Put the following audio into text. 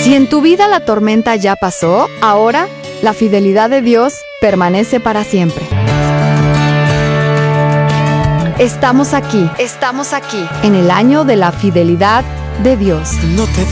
Si en tu vida la tormenta ya pasó, ahora la fidelidad de Dios permanece para siempre. Estamos aquí, en el año de la fidelidad de Dios. No te